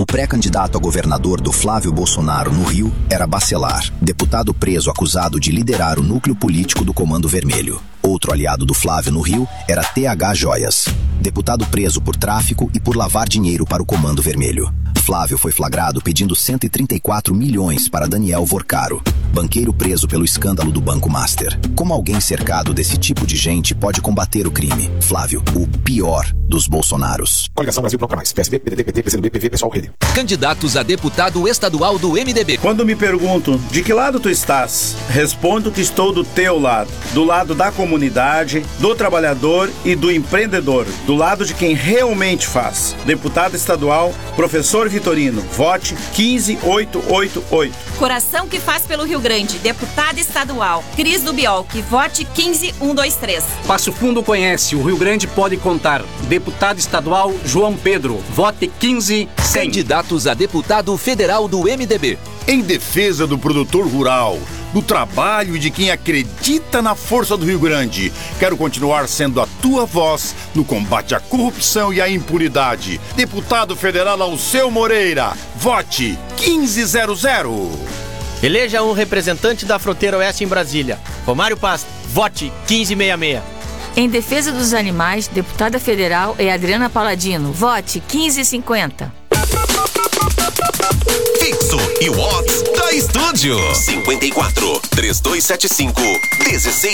pré-candidato a governador do Flávio Bolsonaro no Rio era Bacelar, deputado preso acusado de liderar o núcleo político do Comando Vermelho. Outro aliado do Flávio no Rio era TH Joias, deputado preso por tráfico e por lavar dinheiro para o Comando Vermelho. Flávio foi flagrado pedindo 134 milhões para Daniel Vorcaro, banqueiro preso pelo escândalo do Banco Master. Como alguém cercado desse tipo de gente pode combater o crime? Flávio, o pior dos Bolsonaros. Coligação Brasil Bloco Mais, PSB, PDT, PT, PCdoB, PV, Pessoal, Rede. Candidatos a deputado estadual do MDB. Quando me perguntam de que lado tu estás, respondo que estou do teu lado. Do lado da comunidade, do trabalhador e do empreendedor. Do lado de quem realmente faz. Deputado estadual, professor Vitorino, vote 15888. Coração que faz pelo Rio Grande, deputada estadual, Cris do Biolque, vote 15123. Passo Fundo conhece, o Rio Grande pode contar. Deputado estadual João Pedro, vote 15100. Candidatos a deputado federal do MDB. Em defesa do produtor rural, do trabalho e de quem acredita na força do Rio Grande, quero continuar sendo a tua voz no combate à corrupção e à impunidade. Deputado federal Alceu Moreira, vote 1500. Eleja um representante da fronteira oeste em Brasília. Romário Paz, vote 1566. Em defesa dos animais, deputada federal é Adriana Paladino, vote 1550. Fixo e Watts da Estúdio 54 3275 16